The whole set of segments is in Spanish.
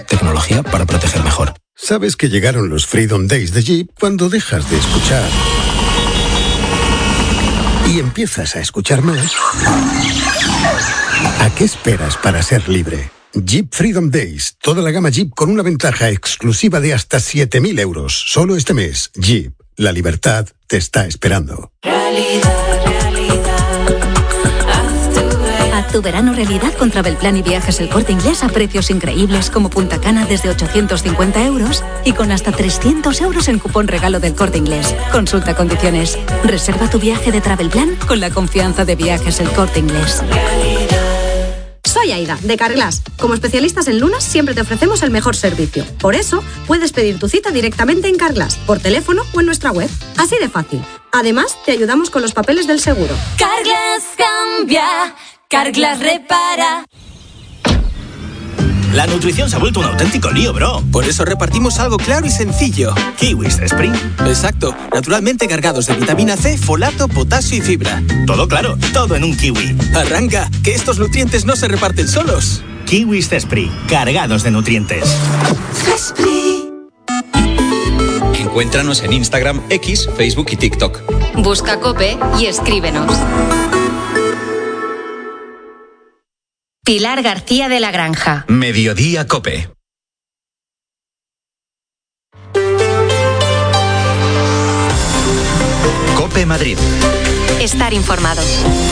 Tecnología para proteger mejor. ¿Sabes que llegaron los Freedom Days de Jeep cuando dejas de escuchar y empiezas a escuchar más? ¿A qué esperas para ser libre? Jeep Freedom Days. Toda la gama Jeep con una ventaja exclusiva de hasta 7.000 euros. Solo este mes. Jeep. La libertad te está esperando. Haz tu verano realidad con Travelplan y Viajes El Corte Inglés a precios increíbles como Punta Cana desde 850 euros y con hasta 300 euros en cupón regalo del Corte Inglés. Consulta condiciones. Reserva tu viaje de Travelplan con la confianza de Viajes El Corte Inglés. Soy Aida, de Carglass. Como especialistas en lunas, siempre te ofrecemos el mejor servicio. Por eso, puedes pedir tu cita directamente en Carglass, por teléfono o en nuestra web. Así de fácil. Además, te ayudamos con los papeles del seguro. Carglass cambia, Carglass repara. La nutrición se ha vuelto un auténtico lío, bro. Por eso repartimos algo claro y sencillo. Kiwis Spring. Exacto, naturalmente cargados de vitamina C, folato, potasio y fibra. Todo claro, todo en un kiwi. Arranca, que estos nutrientes no se reparten solos. Kiwis Spring, cargados de nutrientes. Encuéntranos en Instagram, X, Facebook y TikTok. Busca COPE y escríbenos. Pilar García de la Granja. Mediodía COPE. COPE Madrid. Estar informado.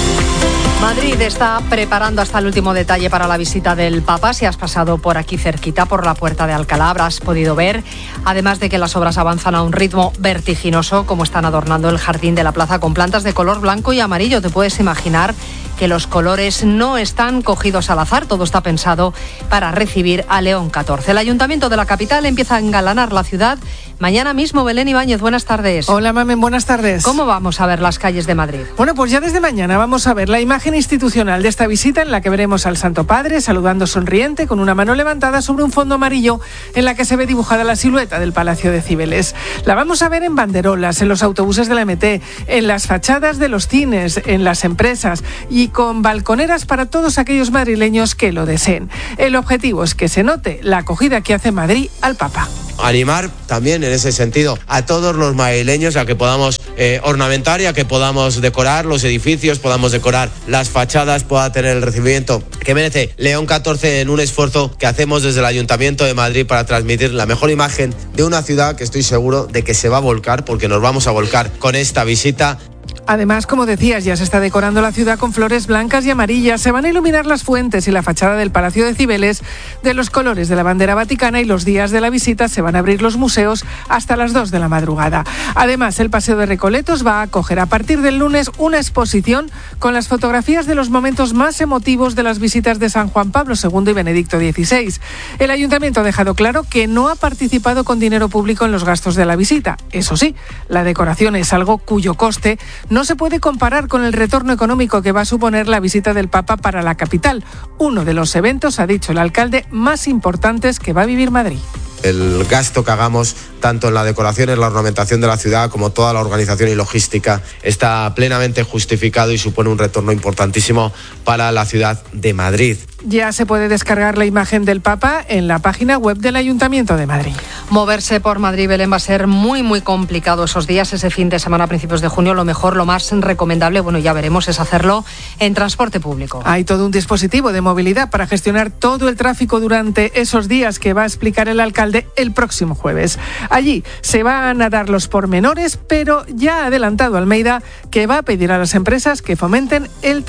Madrid está preparando hasta el último detalle para la visita del Papa. Si has pasado por aquí cerquita, por la Puerta de Alcalá, habrás podido ver, además de que las obras avanzan a un ritmo vertiginoso, como están adornando el jardín de la plaza con plantas de color blanco y amarillo. Te puedes imaginar que los colores no están cogidos al azar, todo está pensado para recibir a León XIV. El Ayuntamiento de la capital empieza a engalanar la ciudad. Mañana mismo, Belén Ibáñez, buenas tardes. Hola, Mamen, buenas tardes. ¿Cómo vamos a ver las calles de Madrid? Bueno, pues ya desde mañana vamos a ver la imagen institucional de esta visita, en la que veremos al Santo Padre saludando sonriente con una mano levantada sobre un fondo amarillo en la que se ve dibujada la silueta del Palacio de Cibeles. La vamos a ver en banderolas, en los autobuses de la MT, en las fachadas de los cines, en las empresas y con balconeras para todos aquellos madrileños que lo deseen. El objetivo es que se note la acogida que hace Madrid al Papa. Animar también en ese sentido a todos los madrileños a que podamos ornamentar y a que podamos decorar los edificios, podamos decorar las fachadas, pueda tener el recibimiento que merece León XIV en un esfuerzo que hacemos desde el Ayuntamiento de Madrid para transmitir la mejor imagen de una ciudad que estoy seguro de que se va a volcar, porque nos vamos a volcar con esta visita. Además, como decías, ya se está decorando la ciudad con flores blancas y amarillas. Se van a iluminar las fuentes y la fachada del Palacio de Cibeles de los colores de la bandera vaticana, y los días de la visita se van a abrir los museos hasta las 2 de la madrugada. Además, el Paseo de Recoletos va a acoger a partir del lunes una exposición con las fotografías de los momentos más emotivos de las visitas de San Juan Pablo II y Benedicto XVI. El Ayuntamiento ha dejado claro que no ha participado con dinero público en los gastos de la visita. Eso sí, la decoración es algo cuyo coste no se puede comparar con el retorno económico que va a suponer la visita del Papa para la capital, uno de los eventos, ha dicho el alcalde, más importantes que va a vivir Madrid. El gasto que hagamos tanto en la decoración, en la ornamentación de la ciudad, como toda la organización y logística, está plenamente justificado y supone un retorno importantísimo para la ciudad de Madrid. Ya se puede descargar la imagen del Papa en la página web del Ayuntamiento de Madrid. Moverse por Madrid, Belén, va a ser muy, muy complicado esos días, ese fin de semana a principios de junio. Lo mejor, lo más recomendable, bueno, ya veremos, es hacerlo en transporte público. Hay todo un dispositivo de movilidad para gestionar todo el tráfico durante esos días que va a explicar el alcalde el próximo jueves. Allí se van a dar los pormenores, pero ya ha adelantado Almeida que va a pedir a las empresas que fomenten el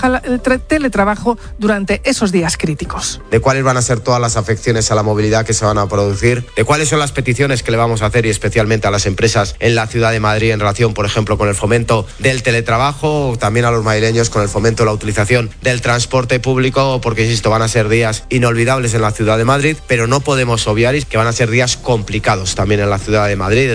teletrabajo durante esos días críticos. De cuáles van a ser todas las afecciones a la movilidad que se van a producir, de cuáles son las peticiones que le vamos a hacer, y especialmente a las empresas en la ciudad de Madrid en relación, por ejemplo, con el fomento del teletrabajo, o también a los madrileños con el fomento de la utilización del transporte público, porque, insisto, van a ser días inolvidables en la ciudad de Madrid, pero no podemos obviar que van a ser días complicados también en la ciudad de Madrid.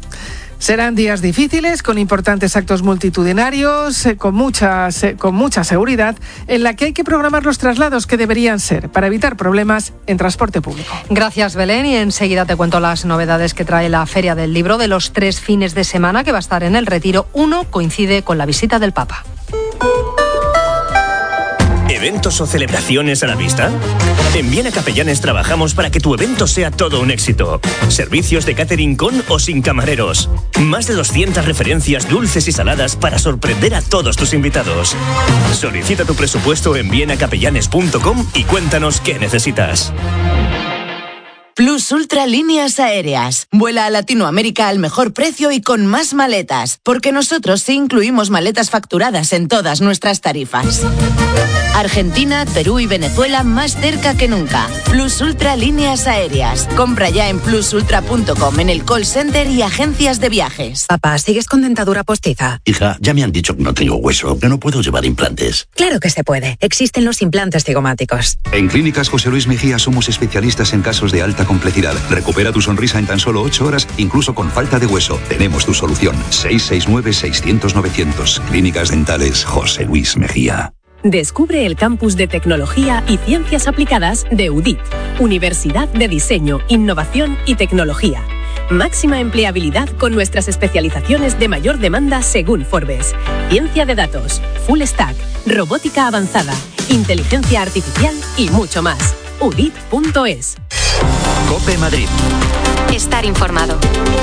Serán días difíciles, con importantes actos multitudinarios, con mucha seguridad, en la que hay que programar los traslados que deberían ser para evitar problemas en transporte público. Gracias, Belén, y enseguida te cuento las novedades que trae la Feria del Libro de los 3 fines de semana que va a estar en el Retiro. Uno coincide con la visita del Papa. ¿Eventos o celebraciones a la vista? En Viena Capellanes trabajamos para que tu evento sea todo un éxito. Servicios de catering con o sin camareros. Más de 200 referencias dulces y saladas para sorprender a todos tus invitados. Solicita tu presupuesto en vienacapellanes.com y cuéntanos qué necesitas. Plus Ultra Líneas Aéreas. Vuela a Latinoamérica al mejor precio y con más maletas, porque nosotros sí incluimos maletas facturadas en todas nuestras tarifas. Argentina, Perú y Venezuela más cerca que nunca. Plus Ultra Líneas Aéreas. Compra ya en plusultra.com, en el call center y agencias de viajes. Papá, ¿sigues con dentadura postiza? Hija, ya me han dicho que no tengo hueso, que no puedo llevar implantes. Claro que se puede. Existen los implantes cigomáticos. En Clínicas José Luis Mejía somos especialistas en casos de alta complejidad. Recupera tu sonrisa en tan solo 8 horas, incluso con falta de hueso. Tenemos tu solución. 669-600-900. Clínicas Dentales José Luis Mejía. Descubre el campus de tecnología y ciencias aplicadas de UDIT, Universidad de Diseño, Innovación y Tecnología. Máxima empleabilidad con nuestras especializaciones de mayor demanda según Forbes. Ciencia de datos, Full Stack, Robótica avanzada, Inteligencia artificial y mucho más. UDIT.es. COPE Madrid. Estar informado.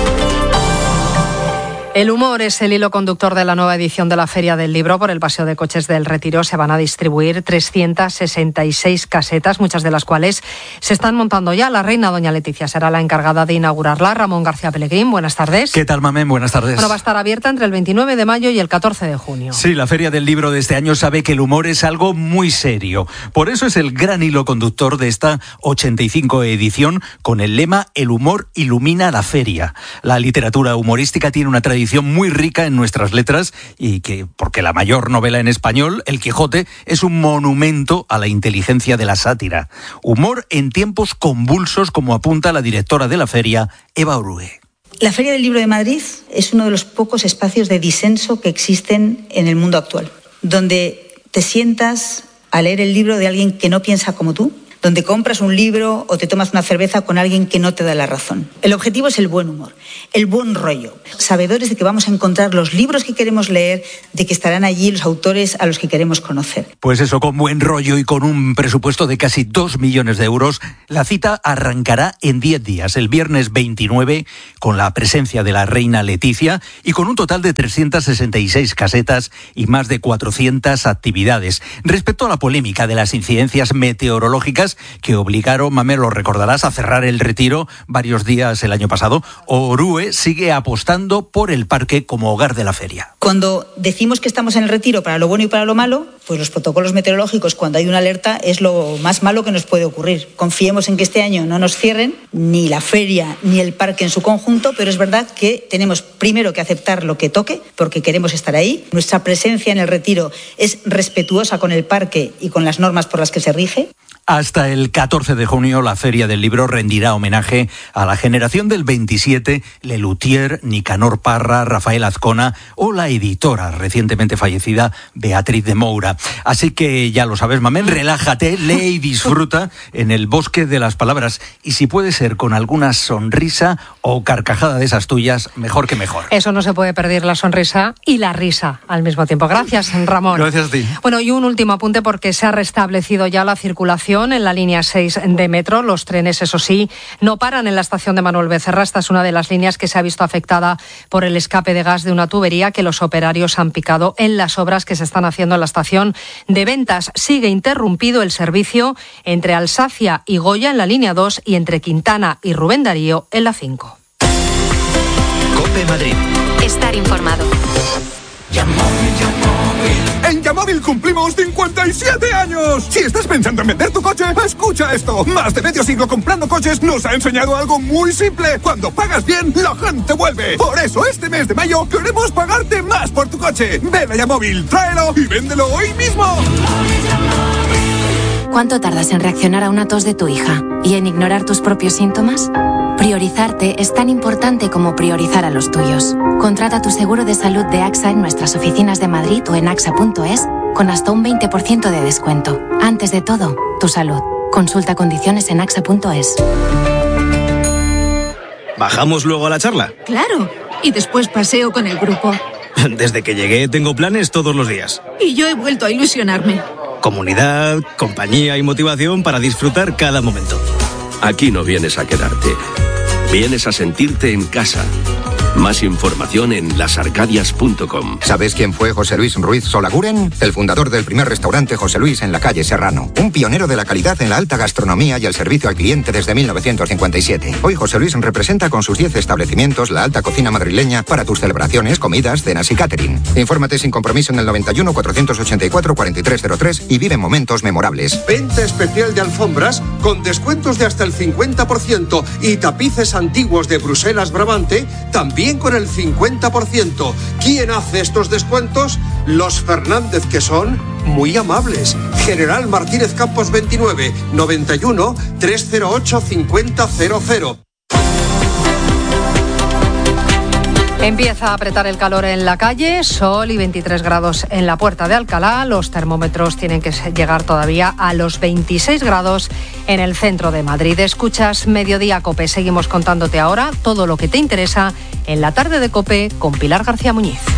El humor es el hilo conductor de la nueva edición de la Feria del Libro. Por el Paseo de Coches del Retiro se van a distribuir 366 casetas, muchas de las cuales se están montando ya. La reina doña Leticia será la encargada de inaugurarla. Ramón García Pelegrín, buenas tardes. ¿Qué tal, Mamén? Buenas tardes. Bueno, va a estar abierta entre el 29 de mayo y el 14 de junio. Sí, la Feria del Libro de este año sabe que el humor es algo muy serio. Por eso es el gran hilo conductor de esta 85 edición, con el lema «El humor ilumina la feria». La literatura humorística tiene una tradición muy rica en nuestras letras y porque la mayor novela en español, El Quijote, es un monumento a la inteligencia de la sátira. Humor en tiempos convulsos, como apunta la directora de la feria, Eva Orue. La Feria del Libro de Madrid es uno de los pocos espacios de disenso que existen en el mundo actual, donde te sientas a leer el libro de alguien que no piensa como tú, donde compras un libro o te tomas una cerveza con alguien que no te da la razón. El objetivo es el buen humor, el buen rollo, sabedores de que vamos a encontrar los libros que queremos leer, de que estarán allí los autores a los que queremos conocer. Pues eso, con buen rollo y con un presupuesto de casi 2 millones de euros, la cita arrancará en 10 días, el viernes 29, con la presencia de la reina Leticia y con un total de 366 casetas y más de 400 actividades. Respecto a la polémica de las incidencias meteorológicas que obligaron, Mamé, lo recordarás, a cerrar el Retiro varios días el año pasado, Orue sigue apostando por el parque como hogar de la feria. Cuando decimos que estamos en el Retiro para lo bueno y para lo malo, pues los protocolos meteorológicos, cuando hay una alerta, es lo más malo que nos puede ocurrir. Confiemos en que este año no nos cierren ni la feria ni el parque en su conjunto, pero es verdad que tenemos primero que aceptar lo que toque, porque queremos estar ahí. Nuestra presencia en el Retiro es respetuosa con el parque y con las normas por las que se rige. Hasta el 14 de junio, la Feria del Libro rendirá homenaje a la generación del 27, Lelutier, Nicanor Parra, Rafael Azcona o la editora recientemente fallecida Beatriz de Moura. Así que ya lo sabes, Mamén, relájate, lee y disfruta en el bosque de las palabras. Y si puede ser con alguna sonrisa o carcajada de esas tuyas, mejor que mejor. Eso no se puede perder, la sonrisa y la risa al mismo tiempo. Gracias, Ramón. Gracias a ti. Bueno, y un último apunte, porque se ha restablecido ya la circulación en la línea 6 de metro. Los trenes, eso sí, no paran en la estación de Manuel Becerra. Esta es una de las líneas que se ha visto afectada por el escape de gas de una tubería que los operarios han picado en las obras que se están haciendo en la estación de Ventas. Sigue interrumpido el servicio entre Alsacia y Goya en la línea 2 y entre Quintana y Rubén Darío en la 5. COPE Madrid. Estar informado. En Yamóvil cumplimos 57 años. Si estás pensando en vender tu coche, escucha esto. Más de medio siglo comprando coches nos ha enseñado algo muy simple. Cuando pagas bien, la gente vuelve. Por eso este mes de mayo queremos pagarte más por tu coche. Ven a Yamóvil, tráelo y véndelo hoy mismo. ¿Cuánto tardas en reaccionar a una tos de tu hija y en ignorar tus propios síntomas? Priorizarte es tan importante como priorizar a los tuyos. Contrata tu seguro de salud de AXA en nuestras oficinas de Madrid o en axa.es con hasta un 20% de descuento. Antes de todo, tu salud. Consulta condiciones en axa.es. ¿Bajamos luego a la charla? Claro, y después paseo con el grupo. Desde que llegué tengo planes todos los días. Y yo he vuelto a ilusionarme. Comunidad, compañía y motivación para disfrutar cada momento. Aquí no vienes a quedarte. Vienes a sentirte en casa. Más información en lasarcadias.com. ¿Sabes quién fue José Luis Ruiz Solaguren? El fundador del primer restaurante José Luis en la calle Serrano. Un pionero de la calidad en la alta gastronomía y el servicio al cliente desde 1957. Hoy José Luis representa con sus 10 establecimientos la alta cocina madrileña para tus celebraciones, comidas, cenas y catering. Infórmate sin compromiso en el 91 484 4303 y vive momentos memorables. Venta especial de alfombras con descuentos de hasta el 50% y tapices antiguos de Bruselas Brabante también con el 50%. ¿Quién hace estos descuentos? Los Fernández, que son muy amables. General Martínez Campos 29 91 308 5000. Empieza a apretar el calor en la calle, sol y 23 grados en la Puerta de Alcalá. Los termómetros tienen que llegar todavía a los 26 grados en el centro de Madrid. Escuchas Mediodía COPE. Seguimos contándote ahora todo lo que te interesa en la tarde de COPE con Pilar García Muñiz.